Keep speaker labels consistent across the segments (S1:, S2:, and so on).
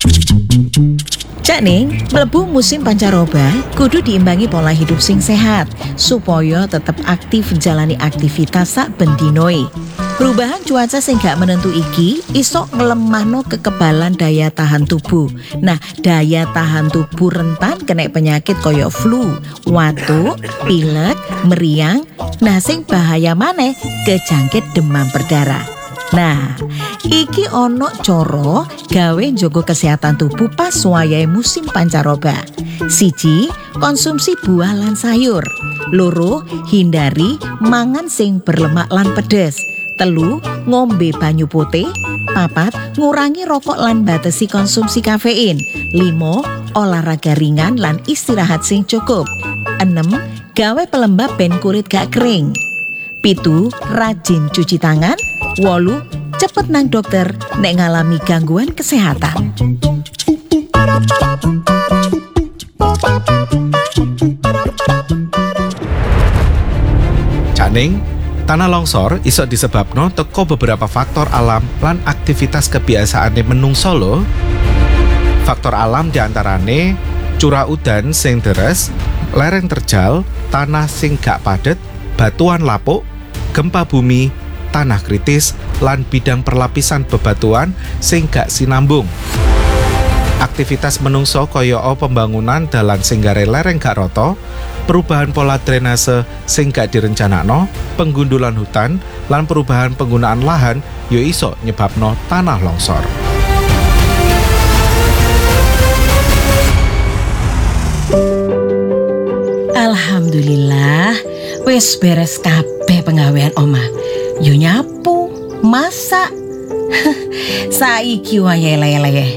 S1: Cak Ning, mlebu musim pancaroba kudu diimbangi pola hidup sing sehat supaya tetep aktif jalani aktivitas sak bendinoe. Perubahan cuaca sing gak menentu iki iso ngelemahno kekebalan daya tahan tubuh. Nah, daya tahan tubuh rentan kena penyakit koyo flu, watuk, pilek, meriang. Nah, sing bahaya maneh kejangkit demam berdarah. Nah, iki ono coro gawe njogo kesehatan tubuh pas wayahe musim pancaroba. 1. Konsumsi buah lan sayur. 2. Hindari mangan sing berlemak lan pedes. 3. Ngombe banyu putih. 4. Ngurangi rokok lan batesi konsumsi kafein. 5. Olahraga ringan lan istirahat sing cukup. 6. Gawe pelembab ben kulit gak kering. 7. Rajin cuci tangan. 8. Cepet nang dokter nek ngalami gangguan kesehatan.
S2: Caning, tanah longsor iso disebabno teko beberapa faktor alam lan aktivitas kebiasaane menungso lho. Faktor alam diantarane curah udan sing deres, lereng terjal, tanah sing gak padet, batuan lapuk, gempa bumi, tanah kritis, lan bidang perlapisan bebatuan sing gak sinambung. Aktivitas menungso kaya pembangunan dalan sing gare lereng gak rata, perubahan pola drainase sing gak direncanakno, penggundulan hutan, lan perubahan penggunaan lahan yo iso nyebabno tanah longsor.
S1: Alhamdulillah, wis beres kabeh penggawean omah. Yo nyapu, masak. Saiki wae leye-leye.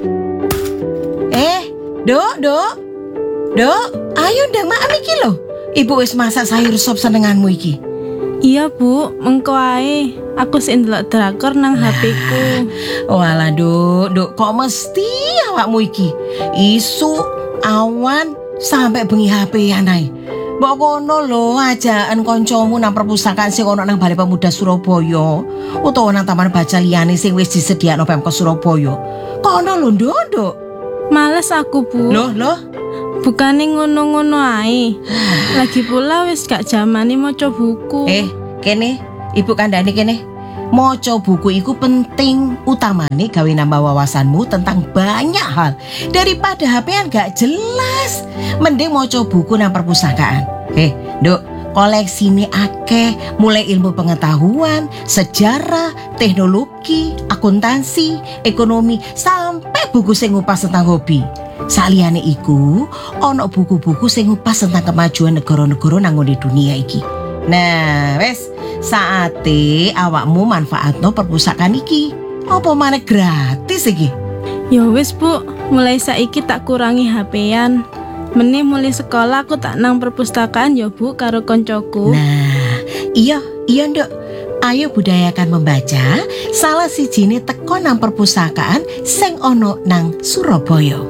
S1: Dok, ayo ndang makan iki lho. Ibu wis masak sayur sop senenganmu iki.
S3: Iya Bu, mengko ae. Aku sik ndelok drakor nang HP-ku.
S1: Walah Duk, kok mesti awakmu iki isu awan sampai bengi HP-an ae. Mbok kono lho ajaan kancamu nang perpustakaan sing ono nang Balai Pemuda Surabaya utawa nang taman baca liyane sing wis disediakno Pemkot Surabaya. Kono lho Nduk.
S3: Males aku Bu.
S1: Loh.
S3: Bukane ngono-ngono ae. Lagi pula wis gak jamane maca buku.
S1: Kene, Ibu kandhane kene. Maca buku iku penting, utamane gawe nambah wawasanmu tentang banyak hal. Daripada HP-an gak jelas, mending maca buku nang perpustakaan. Nduk, koleksine akeh, mulai ilmu pengetahuan, sejarah, teknologi, akuntansi, ekonomi, sampai buku sing ngupas tentang hobi. Saliyane iku, ono buku-buku sing ngupas tentang kemajuan negara-negara nang ngene dunia iki. Nah, wes saate awakmu manfaatno perpustakaan iki. Apa maneh gratis iki?
S3: Ya wis Bu, mulai saiki tak kurangi HP-an. Meneh mulai sekolah aku tak nang perpustakaan ya Bu karo koncoku.
S1: Nah, iya Nduk. Ayo budayakan membaca. Salah sijine teko nang perpustakaan sing ono nang Surabaya.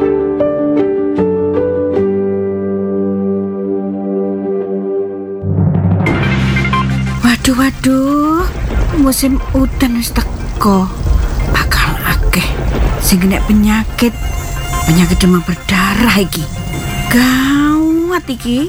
S4: Waduh, musim udan wis teko. Bakal akeh sing kena penyakit demam berdarah iki. Gawat iki.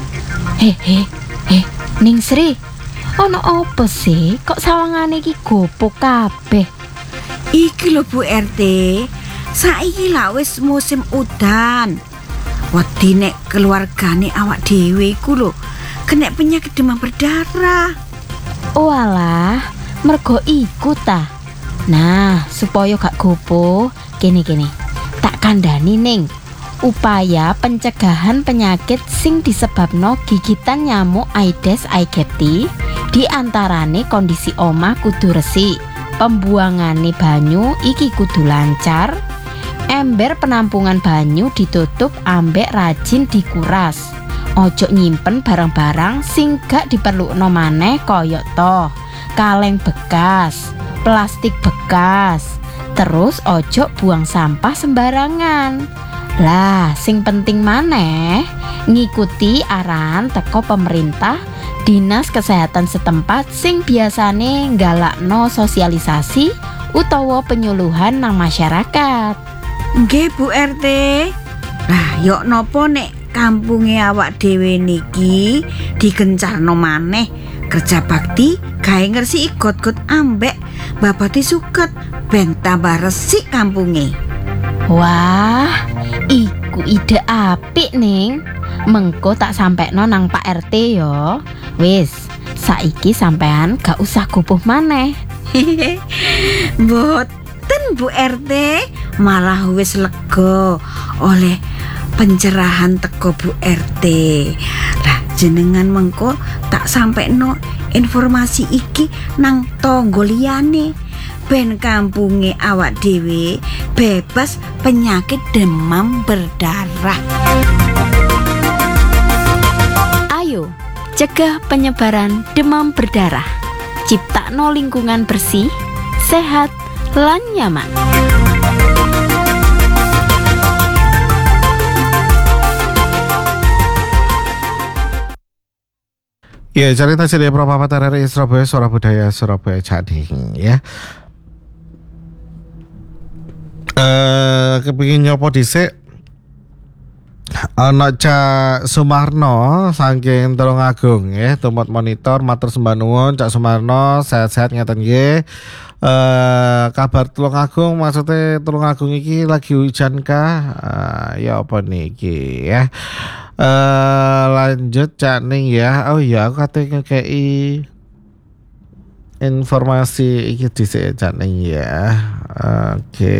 S5: Ning Sri, ono apa sih? Kok sawangane iki gopo kabeh?
S4: Iki lho Bu RT, saiki lah wis musim udan. Wedi nek keluargane awak dhewe iku lho kena penyakit demam berdarah.
S5: Walah, mergo iku ta. Nah, supaya gak gopo, kene. Tak kandhani Ning. Upaya pencegahan penyakit sing disebabno gigitan nyamuk Aedes aegypti diantarane kondisi omah kudu resik, pembuangane banyu iki kudu lancar, ember penampungan banyu ditutup ambek rajin dikuras. Ojo nyimpen barang-barang sing gak diperlukno maneh kaya toh kaleng bekas, plastik bekas. Terus ojo buang sampah sembarangan. Lah, sing penting maneh ngikuti arahan teko pemerintah, dinas kesehatan setempat sing biasane nggalakno sosialisasi utawa penyuluhan nang masyarakat.
S4: Nggih Bu RT. Lah yok nopo nek kampunge awak dhewe niki digencarno maneh kerja bakti gawe ngresiki got-got ambek babati suket ben tambah resik kampunge.
S5: Wah, iku ide apik ning. Mengko tak sampekno nang Pak RT yo. Wis, saiki sampean gak usah gupuh maneh.
S4: Mboten Bu RT, malah wis lega oleh pencerahan teko Bu RT. Lah jenengan mengko tak sampekno informasi iki nang tangga liyane ben kampunge awak dhewe bebas penyakit demam berdarah.
S5: Ayo, cegah penyebaran demam berdarah. Ciptakno lingkungan bersih, sehat, lan nyaman.
S2: Ya, cerita jadi Propapat RRI Surabaya, Suara Budaya Surabaya Cading ya. Kepingin nyopo dhisik ana Cak Sumarno saking Tulungagung ya, tumut monitor matur sembah nuwun Cak Sumarno, sehat-sehat ngeten nggih. Kabar Tulungagung, maksudnya Tulungagung iki lagi hujan kah? Ya apa niki ya. Lanjut Cak Ning ya. Oh iya, aku kate ngekei informasi iki dhisik Cak Ning ya. Oke.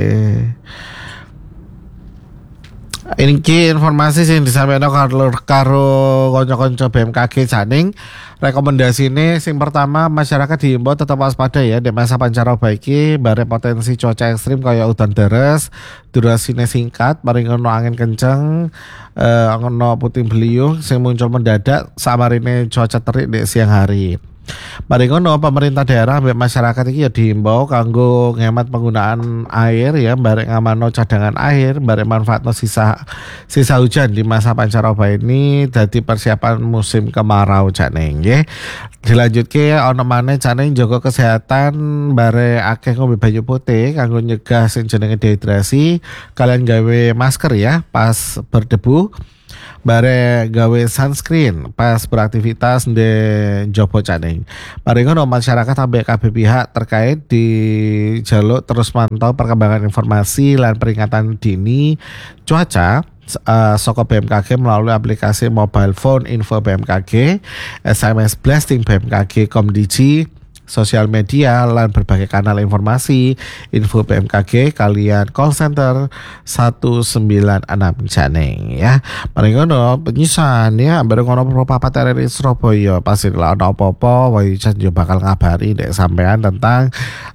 S2: Ini informasi sing disampaikan karo kanca-kanca BMKG Janing. Rekomendasi ini sing pertama, masyarakat diimbau tetap waspada ya di masa pancaroba iki bare potensi cuaca ekstrim kaya udan deres, durasine singkat, paling ono angin kenceng, ono puting beliung sing muncul mendadak samarine cuaca terik di siang hari. Mari ngono pemerintah daerah mbek masyarakat iki ya diimbau kanggo ngemat penggunaan air ya, bareng ngamano cadangan air, bareng manfaatno sisa hujan di masa pancaroba ini dadi persiapan musim kemarau Janing nggih. Dilanjutke ana maneh Janing jaga kesehatan bare akeh ngombe banyu putih kanggo nyegah sing jenenge dehidrasi, kalian gawe masker ya pas berdebu. Bare gawe sunscreen pas beraktivitas di jopo Janing. Mari ngono masyarakat ambek kabeh pihak terkait di jaluk terus mantau perkembangan informasi lan peringatan dini cuaca saka BMKG melalui aplikasi mobile phone info BMKG, SMS blasting BMKG Komdiji, sosial media lan berbagai kanal informasi info BMKG kalian call center 196 Janing ya. Mari ngono penyisan ya bareng ngono Propapat RRI Surabaya pasti lah ana apa-apa Wayu yo bakal ngabari nek sampean tentang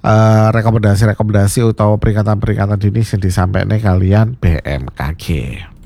S2: rekomendasi-rekomendasi utawa peringatan-peringatan dini yang disampaikan kalian BMKG.